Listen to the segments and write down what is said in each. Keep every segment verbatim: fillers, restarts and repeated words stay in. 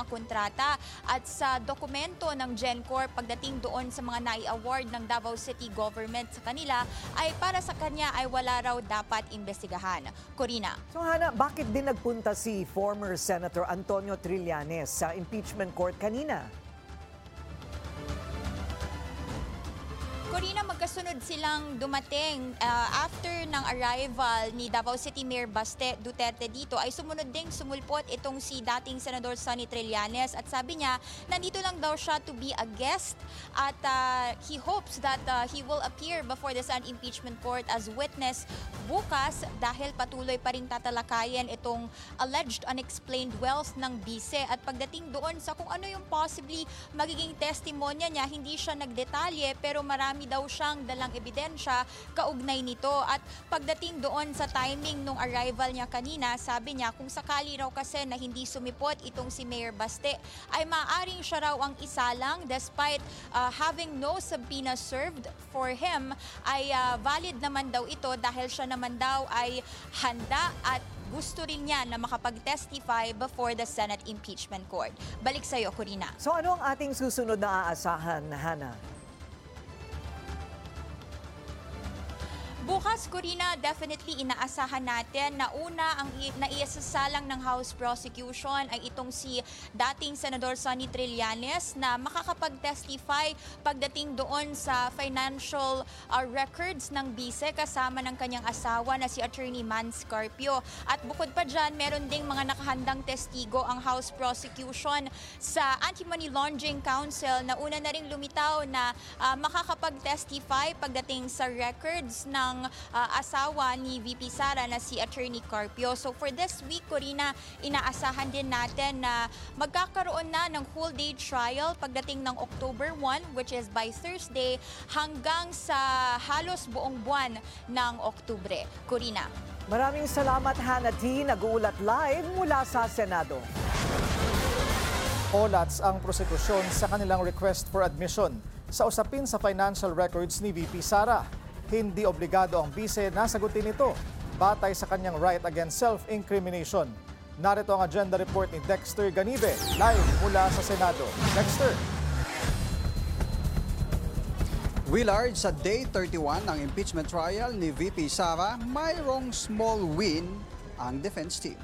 kontrata. At sa dokumento ng GenCorp pagdating doon sa mga nai-award ng Davao City Government sa kanila ay para sa kanya ay wala raw dapat imbestigahan. Corina. So Hana, bakit din nagpunta si former Senator Antonio Trillanes sa impeachment court kanina? Corina, magkasunod silang dumating uh, after ng arrival ni Davao City Mayor Baste Duterte dito ay sumunod ding sumulpot itong si dating Senador Sonny Trillanes at sabi niya nandito lang daw siya to be a guest at uh, he hopes that uh, he will appear before the Senate Impeachment Court as witness bukas dahil patuloy pa rin tatalakayin itong alleged unexplained wealth ng bise at pagdating doon sa kung ano yung possibly magiging testimonya niya, hindi siya nagdetalye pero marami daw siyang dalang ebidensya kaugnay nito. At pagdating doon sa timing nung arrival niya kanina, sabi niya kung sakali raw kasi na hindi sumipot itong si Mayor Baste, ay maaaring siya raw ang isalang despite uh, having no subpoena served for him, ay uh, valid naman daw ito dahil siya naman daw ay handa at gusto rin niya na makapag-testify before the Senate Impeachment Court. Balik sa iyo, Corina. So ano ang ating susunod na aasahan, Hana? Bukas, Corina, definitely inaasahan natin na una ang naiasasalang ng House Prosecution ay itong si dating Senador Sonny Trillanes na makakapag-testify pagdating doon sa financial uh, records ng bise kasama ng kanyang asawa na si Attorney Man Scarpio. At bukod pa dyan, meron ding mga nakahandang testigo ang House Prosecution sa Anti-Money Laundering Council na una na ring lumitaw na uh, makakapag-testify pagdating sa records ng Uh, asawa ni V P Sara na si Attorney Carpio. So for this week, Corina, inaasahan din natin na magkakaroon na ng full day trial pagdating ng October first, which is by Thursday, hanggang sa halos buong buwan ng Oktubre. Corina. Maraming salamat, Hana T. Nag-uulat live mula sa Senado. Olats ang prosekusyon sa kanilang request for admission sa usapin sa financial records ni V P Sara. Hindi obligado ang bise na sagutin ito batay sa kanyang right against self-incrimination. Narito ang agenda report ni Dexter Ganibe, live mula sa Senado. Dexter. Willard, sa day thirty-one ng impeachment trial ni V P Sara, mayroong small win ang defense team.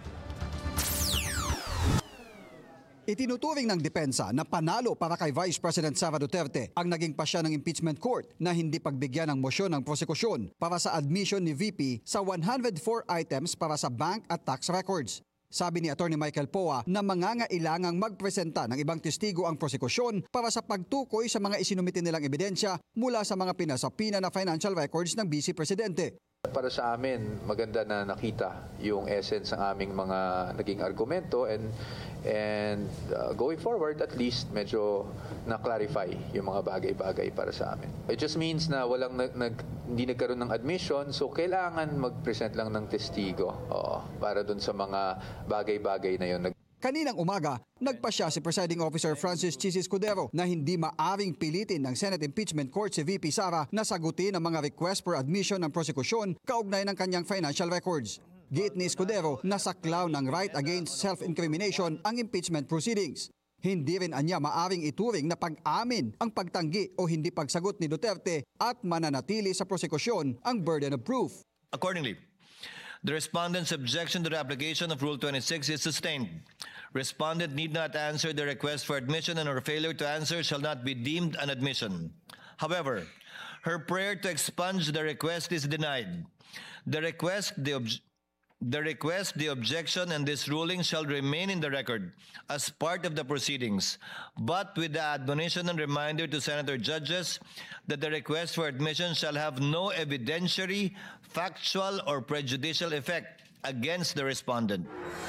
Itinuturing ng depensa na panalo para kay Vice President Sara Duterte ang naging pasya ng impeachment court na hindi pagbigyan ng mosyon ng prosekusyon para sa admission ni V P sa one hundred four items para sa bank at tax records. Sabi ni Attorney Michael Poa na mangangailangang magpresenta ng ibang testigo ang prosekusyon para sa pagtukoy sa mga isinumite nilang ebidensya mula sa mga pinasapina na financial records ng Vice Presidente. Para sa amin, maganda na nakita yung essence ng aming mga naging argumento and and uh, going forward at least medyo na-clarify yung mga bagay-bagay para sa amin. It just means na walang nag, nag, hindi nagkaroon ng admission, so kailangan mag-present lang ng testigo oo, para dun sa mga bagay-bagay na yun. Kaninang umaga, nagpasya si Presiding Officer Francis Chis Escudero na hindi maaring pilitin ng Senate Impeachment Court si V P Sara na sagutin ang mga request for admission ng prosekusyon kaugnay ng kanyang financial records. Giit ni Escudero na saklaw ng right against self-incrimination ang impeachment proceedings. Hindi rin anya maaring ituring na pag-amin ang pagtanggi o hindi pagsagot ni Duterte at mananatili sa prosekusyon ang burden of proof. Accordingly, the respondent's objection to the application of Rule twenty-six is sustained. Respondent need not answer the request for admission and her failure to answer shall not be deemed an admission. However, her prayer to expunge the request is denied. The request, the ob- The request, the objection, and this ruling shall remain in the record as part of the proceedings, but with the admonition and reminder to Senator judges that the request for admission shall have no evidentiary, factual, or prejudicial effect against the respondent.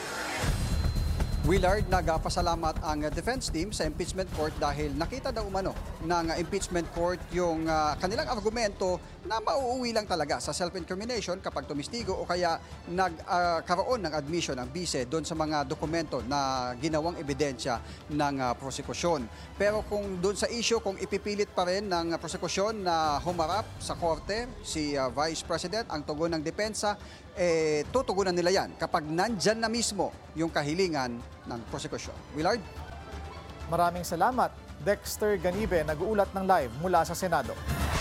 Willard, nagpasalamat ang defense team sa impeachment court dahil nakita daw umano ng impeachment court yung uh, kanilang argumento na mauuwi lang talaga sa self-incrimination kapag tumistigo o kaya nagkaroon uh, ng admission ng bise doon sa mga dokumento na ginawang ebidensya ng uh, prosekusyon. Pero kung doon sa issue, kung ipipilit pa rin ng prosekusyon na humarap sa korte si uh, Vice President, ang tugon ng depensa, eh, tutugunan nila yan kapag nandyan na mismo yung kahilingan ng prosekusyon. Willard? Maraming salamat. Dexter Ganibe nag-uulat ng live mula sa Senado.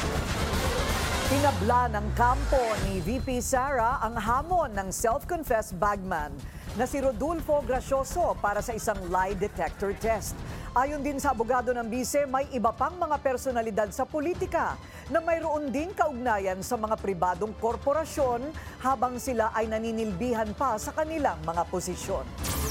Tinabla ng kampo ni V P Sara ang hamon ng self-confessed bagman na si Rodolfo Gracioso para sa isang lie detector test. Ayon din sa abogado ng bise, may iba pang mga personalidad sa politika na mayroon ding kaugnayan sa mga pribadong korporasyon habang sila ay naninilbihan pa sa kanilang mga posisyon.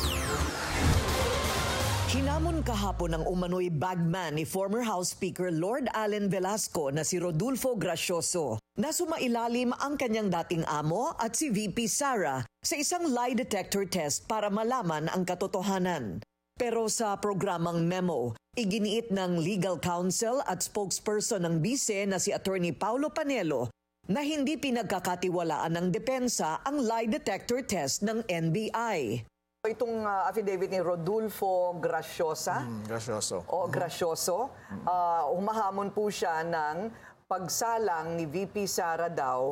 Hinamon kahapon ng umano'y bagman ni former House Speaker Lord Allen Velasco na si Rodolfo Gracioso na sumailalim ang kanyang dating amo at si V P Sara sa isang lie detector test para malaman ang katotohanan. Pero sa programang memo, iginiit ng legal counsel at spokesperson ng bise na si Attorney Paulo Panelo na hindi pinagkakatiwalaan ng depensa ang lie detector test ng N B I. Itong uh, affidavit ni Rodolfo Graciosa, Mm, Gracioso. o Gracioso, uh, humahamon po siya ng pagsalang ni V P Sara daw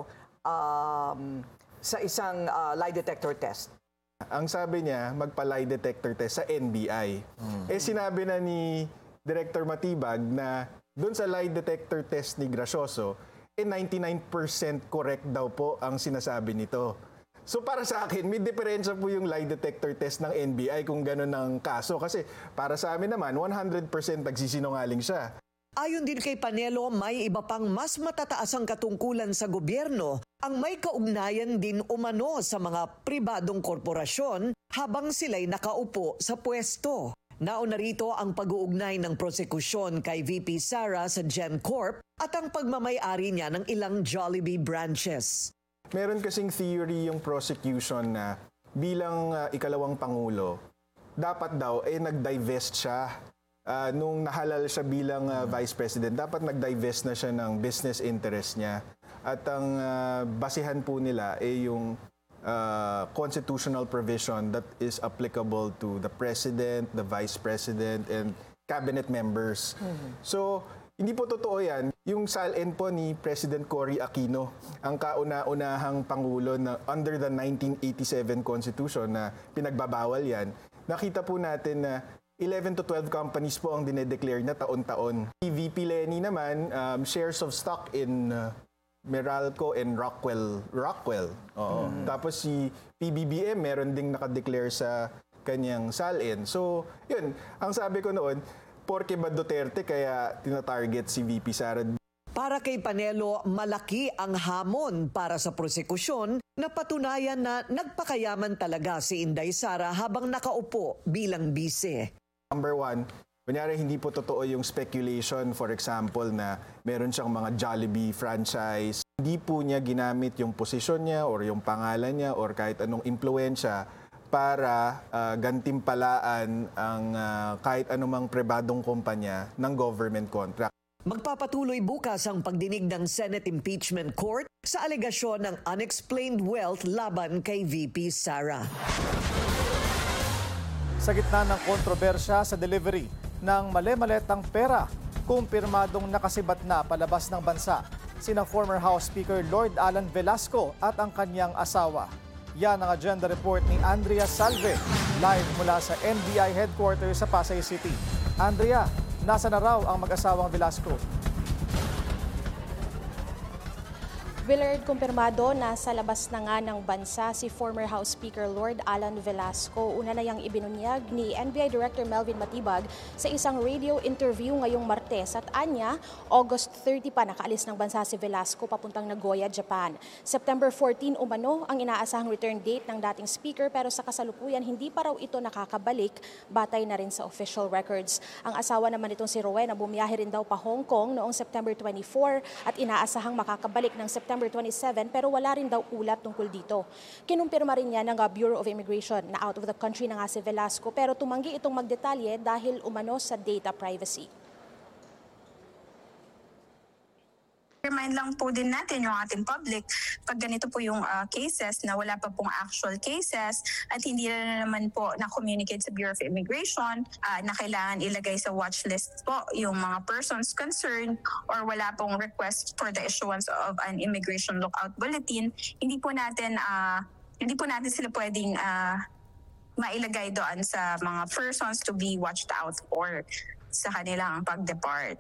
um, sa isang uh, lie detector test. Ang sabi niya, magpa-lie detector test sa N B I. Eh sinabi na ni Director Matibag na doon sa lie detector test ni Gracioso, eh ninety-nine percent correct daw po ang sinasabi nito. So para sa akin, may diferensya po yung lie detector test ng N B I kung gano'n ang kaso. Kasi para sa amin naman, one hundred percent nagsisinungaling siya. Ayon din kay Panelo, may iba pang mas matataas ang katungkulan sa gobyerno ang may kaugnayan din umano sa mga pribadong korporasyon habang sila'y nakaupo sa pwesto. Nauna rito ang pag-uugnay ng prosekusyon kay V P Sara sa GenCorp at ang pagmamay-ari niya ng ilang Jollibee branches. Meron kasing theory yung prosecution na bilang uh, ikalawang pangulo, dapat daw eh nag-divest siya. Uh, nung nahalal siya bilang uh, vice president, dapat nag-divest na siya ng business interest niya. At ang uh, basihan po nila ay eh yung uh, constitutional provision that is applicable to the president, the vice president, and cabinet members. Mm-hmm. So, hindi po totoo yan. Yung salin po ni President Cory Aquino, ang kauna-unahang pangulo na under the nineteen eighty-seven Constitution na pinagbabawal yan, nakita po natin na eleven to twelve companies po ang dinedeclare na taon-taon. Si V P Lenny naman, um, shares of stock in uh, Meralco and Rockwell. Rockwell. Oo. Mm. Tapos si P B B M, meron ding nakadeclare sa kanyang salin. So, yun. Ang sabi ko noon, porke ba Duterte kaya tinatarget si V P Sara? Para kay Panelo, malaki ang hamon para sa prosekusyon na patunayan na nagpakayaman talaga si Inday Sara habang nakaupo bilang bise. Number one, kunyari hindi po totoo yung speculation, for example, na meron siyang mga Jollibee franchise. Hindi po niya ginamit yung posisyon niya or yung pangalan niya or kahit anong impluensya para uh, gantimpalaan ang uh, kahit anumang pribadong kumpanya ng government contract. Magpapatuloy bukas ang pagdinig ng Senate Impeachment Court sa alegasyon ng unexplained wealth laban kay V P Sara. Sa gitna ng kontrobersya sa delivery ng mali-maletang pera, kumpirmadong nakasibat na palabas ng bansa sina former House Speaker Lord Allen Velasco at ang kanyang asawa. Yan ang agenda report ni Andrea Salve, live mula sa N B I headquarters sa Pasay City. Andrea, nasa na raw ang mag-asawang Velasco? Willard, kumpirmado na sa labas na nga ng bansa si former House Speaker Lord Allen Velasco. Una na yang ibinunyag ni N B I Director Melvin Matibag sa isang radio interview ngayong Martes at anya, August thirty pa nakaalis ng bansa si Velasco papuntang Nagoya, Japan. September fourteen umano ang inaasahang return date ng dating speaker pero sa kasalukuyan hindi pa raw ito nakakabalik batay na rin sa official records. Ang asawa naman itong si Rowena bumiyahe rin daw pa Hong Kong noong September twenty-four at inaasahang makakabalik ng September twenty-seven pero wala rin daw ulat tungkol dito. Kinumpirma rin niya ng Bureau of Immigration na out of the country na nga si Velasco pero tumanggi itong magdetalye dahil umano sa data privacy. Remind lang po din natin yung ating public pag ganito po yung uh, cases na wala pa pong actual cases at hindi na naman po na-communicate sa Bureau of Immigration uh, na kailangan ilagay sa watch list po yung mga persons concerned or wala pong request for the issuance of an immigration lookout bulletin, hindi po natin uh, hindi po natin sila pwedeng uh, mailagay doon sa mga persons to be watched out for sa kanilang pag-depart.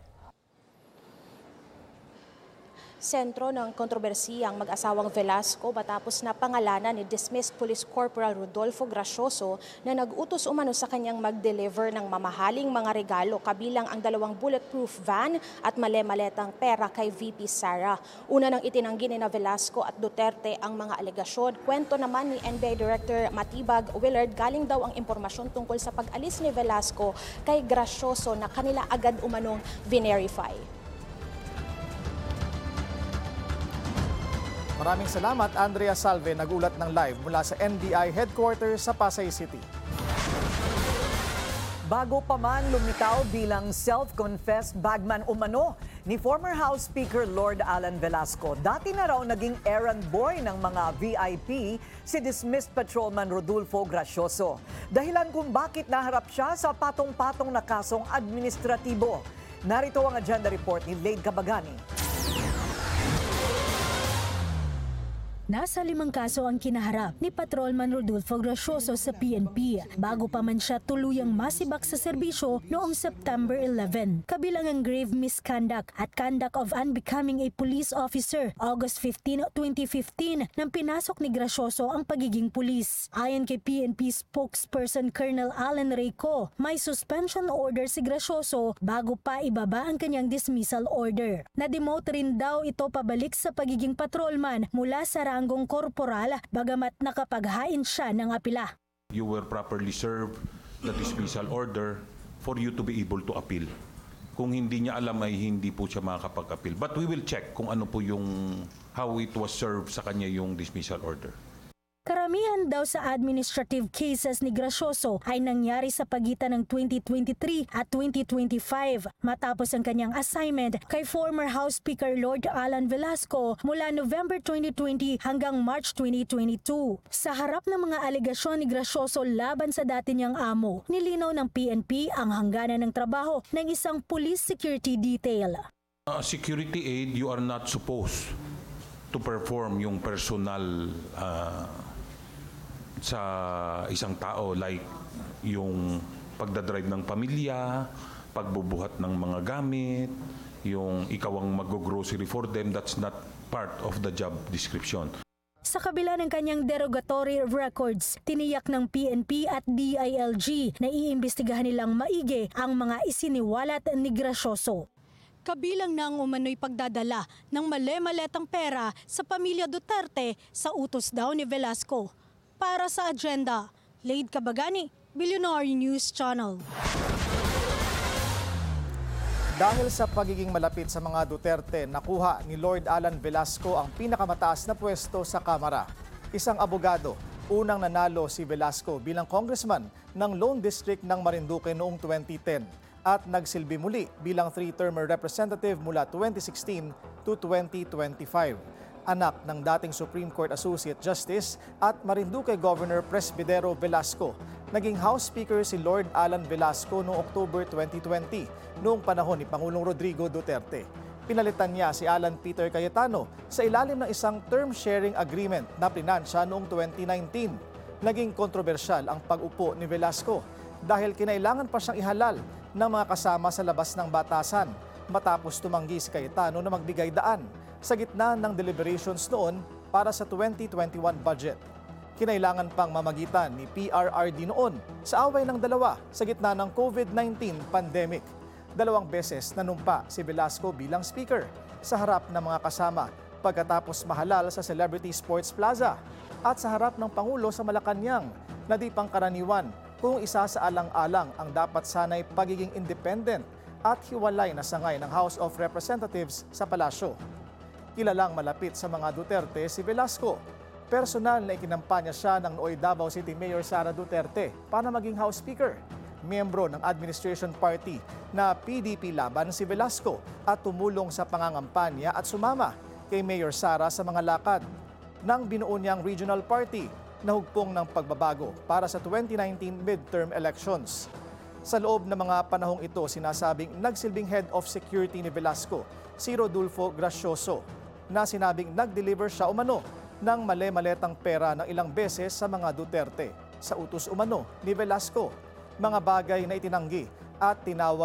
Sentro ng kontrobersiya ang mag-asawang Velasco matapos na pangalanan ni dismissed Police Corporal Rodolfo Gracioso na nag-utos umano sa kanyang mag-deliver ng mamahaling mga regalo kabilang ang dalawang bulletproof van at male-maletang pera kay V P Sara. Una nang itinanggi ni na Velasco at Duterte ang mga alegasyon. Kwento naman ni N B I Director Matibag Willard, galing daw ang impormasyon tungkol sa pag-alis ni Velasco kay Gracioso na kanila agad umanong verify. Maraming salamat, Andrea Salve, nagulat ng live mula sa N B I headquarters sa Pasay City. Bago pa man lumitaw bilang self-confessed bagman umano ni former House Speaker Lord Alan Velasco, dati na raw naging errand boy ng mga V I P si dismissed Patrolman Rodolfo Gracioso. Dahilan kung bakit naharap siya sa patong-patong na kasong administratibo. Narito ang agenda report ni Lade Cabagani. Nasa limang kaso ang kinaharap ni Patrolman Rodolfo Gracioso sa P N P bago pa man siya tuluyang masibak sa serbisyo noong September eleven. Kabilang ang grave misconduct at conduct of unbecoming a police officer August fifteenth, twenty fifteen nang pinasok ni Gracioso ang pagiging pulis. Ayon kay P N P spokesperson Colonel Alan Reyco, may suspension order si Gracioso bago pa ibaba ang kanyang dismissal order. Na-demote rin daw ito pabalik sa pagiging patrolman mula sa ranggong korporal bagamat nakapaghain siya ng apila. You were properly served the dismissal order for you to be able to appeal. Kung hindi niya alam ay hindi po siya makakapag-appeal. But we will check kung ano po yung how it was served sa kanya yung dismissal order. Karamihan daw sa administrative cases ni Gracioso ay nangyari sa pagitan ng twenty twenty-three at twenty twenty-five matapos ang kanyang assignment kay former House Speaker Lord Alan Velasco mula November twenty twenty hanggang March twenty twenty-two. Sa harap ng mga alegasyon ni Gracioso laban sa dati niyang amo, nilinaw ng P N P ang hangganan ng trabaho ng isang police security detail. Uh, security aid, you are not supposed to perform yung personal uh, sa isang tao, like yung pagdadrive ng pamilya, pagbubuhat ng mga gamit, yung ikaw ang mag-grocery for them, that's not part of the job description. Sa kabila ng kanyang derogatory records, tiniyak ng P N P at D I L G na iimbestigahan nilang maigi ang mga isiniwalat ni Gracioso. Kabilang na ang umano'y pagdadala ng male-maletang pera sa pamilya Duterte sa utos daw ni Velasco. Para sa agenda, Lade Cabagani, Billionaire News Channel. Dahil sa pagiging malapit sa mga Duterte, nakuha ni Lord Alan Velasco ang pinakamataas na pwesto sa Kamara. Isang abogado, unang nanalo si Velasco bilang congressman ng Lone District ng Marinduque noong twenty ten at nagsilbi muli bilang three-term representative mula twenty sixteen to twenty twenty-five. Anak ng dating Supreme Court Associate Justice at Marinduque Governor Presbidero Velasco. Naging House Speaker si Lord Alan Velasco noong October twenty twenty, noong panahon ni Pangulong Rodrigo Duterte. Pinalitan niya si Alan Peter Cayetano sa ilalim ng isang term sharing agreement na plinansya noong twenty nineteen. Naging kontrobersyal ang pag-upo ni Velasco dahil kinailangan pa siyang ihalal ng mga kasama sa labas ng batasan matapos tumanggi si Cayetano na magbigay daan sa gitna ng deliberations noon para sa twenty twenty-one budget. Kinailangan pang mamagitan ni P R R D noon sa away ng dalawa sa gitna ng COVID nineteen pandemic. Dalawang beses nanumpa si Velasco bilang speaker sa harap ng mga kasama pagkatapos mahalal sa Celebrity Sports Plaza at sa harap ng Pangulo sa Malacanang na di pangkaraniwan kung isa sa alang-alang ang dapat sanay pagiging independent at hiwalay na sangay ng House of Representatives sa palasyo. Kilalang malapit sa mga Duterte si Velasco. Personal na ikinampanya siya ng nooy Davao City Mayor Sara Duterte para maging House Speaker. Miyembro ng administration party na P D P laban si Velasco at tumulong sa pangangampanya at sumama kay Mayor Sara sa mga lakad ng binuo niyang regional party na hugpong ng pagbabago para sa twenty nineteen midterm elections. Sa loob ng mga panahong ito, sinasabing nagsilbing head of security ni Velasco si Rodolfo Gracioso, na sinabing nag-deliver siya umano ng male-maletang pera ng ilang beses sa mga Duterte sa utos umano ni Velasco, mga bagay na itinanggi at tinawag